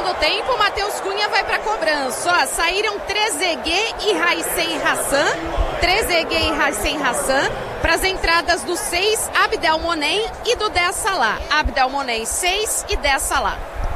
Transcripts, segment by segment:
segundo tempo, Matheus Cunha vai para cobrança. Ó, saíram Trezeguet e Raicen Hassan. Trezeguet e Raicen Hassan. Para as entradas do 6, Abdelmonem e do 10 Salah. Abdelmonem 6 e 10 Salah.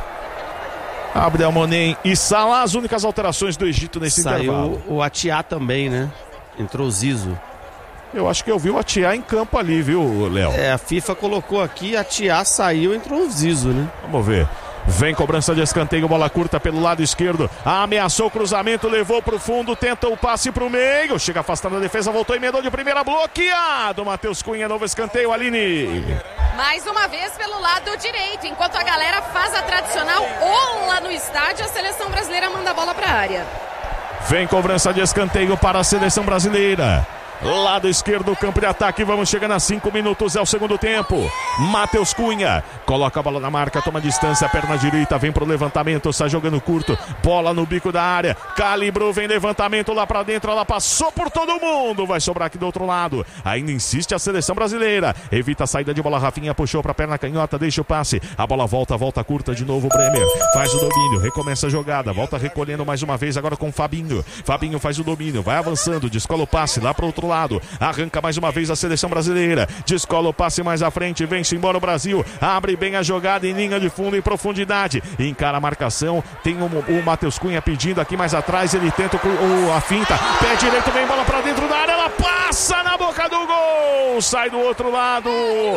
Abdelmonem e Salah, as únicas alterações do Egito nesse intervalo. Saiu o Atiá também, né? Entrou o Zizo. Eu acho que eu vi o Atiá em campo ali, viu, Léo? A FIFA colocou aqui, Atiá saiu, entrou o Zizo, né? Vamos ver. Vem cobrança de escanteio, bola curta pelo lado esquerdo. Ameaçou o cruzamento, levou pro fundo, tenta o passe pro meio. Chega afastando a defesa, voltou, emendou de primeira, bloqueado. Matheus Cunha, novo escanteio, Aline. Mais uma vez pelo lado direito, enquanto a galera faz a tradicional ola no estádio, a seleção brasileira manda a bola pra área. Vem cobrança de escanteio para a seleção brasileira. Lado esquerdo, campo de ataque, vamos chegando a 5 minutos, é o segundo tempo. Matheus Cunha, coloca a bola na marca, toma distância, perna direita, vem pro levantamento, sai jogando curto, bola no bico da área, calibrou, vem levantamento lá pra dentro, ela passou por todo mundo, vai sobrar aqui do outro lado, ainda insiste a seleção brasileira, evita a saída de bola, Rafinha puxou pra perna canhota, deixa o passe, a bola volta curta de novo, Bremer, faz o domínio, recomeça a jogada, volta recolhendo mais uma vez agora com Fabinho, Fabinho faz o domínio, vai avançando, descola o passe lá pro outro lado, arranca mais uma vez a seleção brasileira, descola o passe mais à frente, vem-se embora o Brasil, abre bem a jogada em linha de fundo, em profundidade, encara a marcação, tem o Matheus Cunha pedindo aqui mais atrás, ele tenta a finta, pé direito, vem bola pra dentro da área, ela passa na boca do gol, sai do outro lado,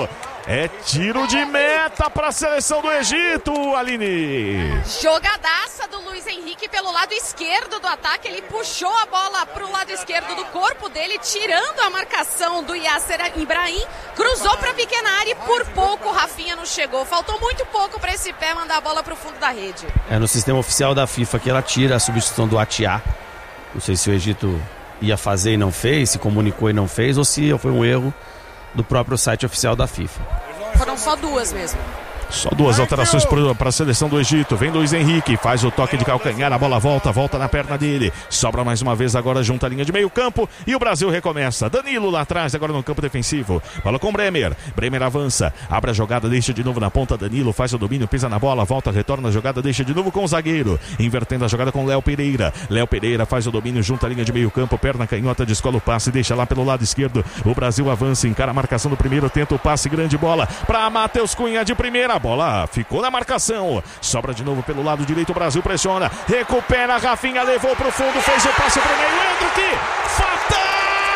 é tiro de meta para a seleção do Egito, Aline. Jogadaça do Luiz Henrique pelo lado esquerdo do ataque, ele puxou a bola pro lado esquerdo do corpo dele, tirando a marcação do Yasser Ibrahim, cruzou para a pequena área e por pouco o Rafinha não chegou, faltou muito pouco para esse pé mandar a bola pro fundo da rede. É no sistema oficial da FIFA que ela tira a substituição do Atiá, não sei se o Egito ia fazer e não fez, se comunicou e não fez, ou se foi um erro do próprio site oficial da FIFA. Foram só duas mesmo. Só duas alterações para a seleção do Egito. Vem Luiz Henrique, faz o toque de calcanhar, a bola volta na perna dele. Sobra mais uma vez agora junto à linha de meio campo e o Brasil recomeça. Danilo lá atrás, agora no campo defensivo. Bola com Bremer. Bremer avança, abre a jogada, deixa de novo na ponta. Danilo faz o domínio, pisa na bola, volta, retorna a jogada, deixa de novo com o zagueiro. Invertendo a jogada com Léo Pereira. Léo Pereira faz o domínio junto à linha de meio campo, perna canhota, descola o passe, deixa lá pelo lado esquerdo. O Brasil avança, encara a marcação do primeiro, tenta o passe, grande bola para Matheus Cunha de primeira. A bola ficou na marcação, sobra de novo pelo lado direito, o Brasil pressiona, recupera, Rafinha levou pro fundo, fez o passe pro meio, Hendrick, fatal!